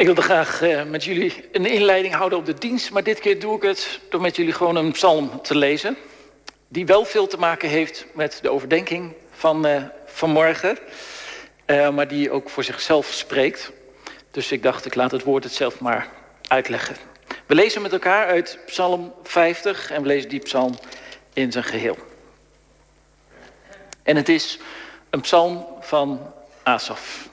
Ik wilde graag met jullie een inleiding houden op de dienst, maar dit keer doe ik het door met jullie gewoon een psalm te lezen, die wel veel te maken heeft met de overdenking van vanmorgen, maar die ook voor zichzelf spreekt. Dus ik dacht, ik laat het woord het zelf maar uitleggen. We lezen met elkaar uit Psalm 50 en we lezen die psalm in zijn geheel. En het is een psalm van Asaf.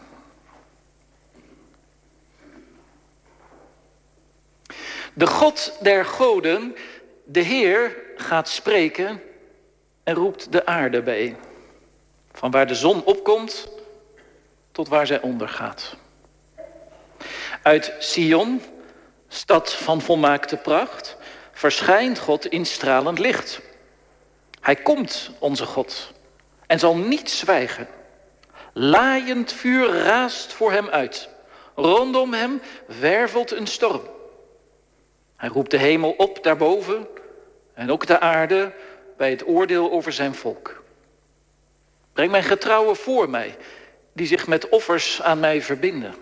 De God der goden, de Heer, gaat spreken en roept de aarde bijeen. Van waar de zon opkomt tot waar zij ondergaat. Uit Sion, stad van volmaakte pracht, verschijnt God in stralend licht. Hij komt, onze God, en zal niet zwijgen. Laaiend vuur raast voor hem uit. Rondom hem wervelt een storm. Hij roept de hemel op daarboven en ook de aarde bij het oordeel over zijn volk. Breng mijn getrouwen voor mij, die zich met offers aan mij verbinden.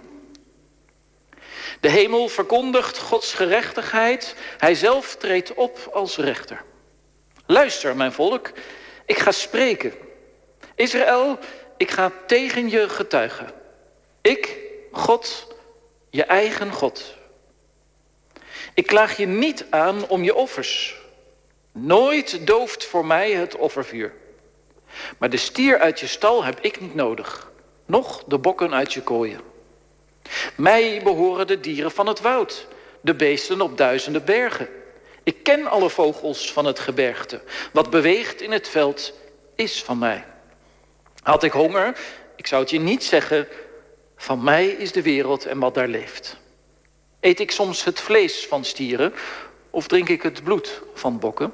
De hemel verkondigt Gods gerechtigheid, hij zelf treedt op als rechter. Luister, mijn volk, ik ga spreken. Israël, ik ga tegen je getuigen. Ik, God, je eigen God. Ik klaag je niet aan om je offers. Nooit dooft voor mij het offervuur. Maar de stier uit je stal heb ik niet nodig, noch de bokken uit je kooien. Mij behoren de dieren van het woud, de beesten op duizenden bergen. Ik ken alle vogels van het gebergte. Wat beweegt in het veld is van mij. Had ik honger, ik zou het je niet zeggen, van mij is de wereld en wat daar leeft. Eet ik soms het vlees van stieren of drink ik het bloed van bokken?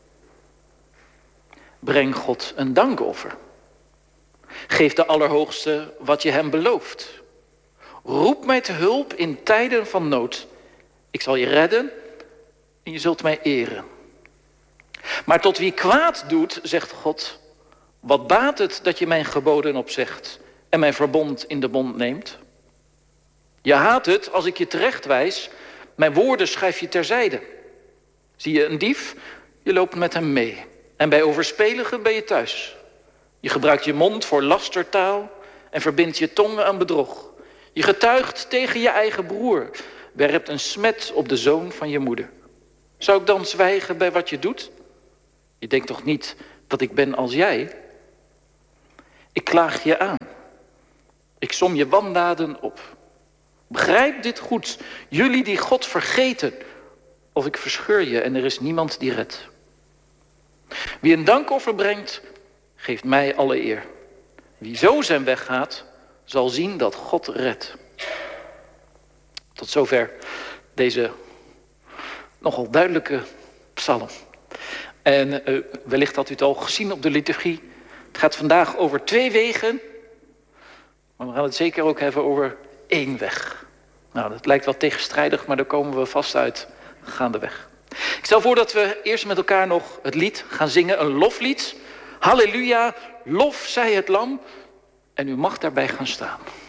Breng God een dankoffer. Geef de Allerhoogste wat je hem belooft. Roep mij te hulp in tijden van nood. Ik zal je redden en je zult mij eren. Maar tot wie kwaad doet, zegt God, wat baat het dat je mijn geboden opzegt en mijn verbond in de bond neemt? Je haat het als ik je terechtwijs, mijn woorden schrijf je terzijde. Zie je een dief, je loopt met hem mee. En bij overspeligen ben je thuis. Je gebruikt je mond voor lastertaal en verbindt je tong aan bedrog. Je getuigt tegen je eigen broer, werpt een smet op de zoon van je moeder. Zou ik dan zwijgen bij wat je doet? Je denkt toch niet dat ik ben als jij? Ik klaag je aan. Ik som je wandaden op. Begrijp dit goed, jullie die God vergeten, of ik verscheur je en er is niemand die redt. Wie een dankoffer brengt, geeft mij alle eer. Wie zo zijn weg gaat, zal zien dat God redt. Tot zover deze nogal duidelijke psalm. En wellicht had u het al gezien op de liturgie. Het gaat vandaag over 2 wegen, maar we gaan het zeker ook hebben over 1 weg. Nou, dat lijkt wat tegenstrijdig, maar daar komen we vast uit gaandeweg. Ik stel voor dat we eerst met elkaar nog het lied gaan zingen, een loflied. Halleluja, lof zij het lam. En u mag daarbij gaan staan.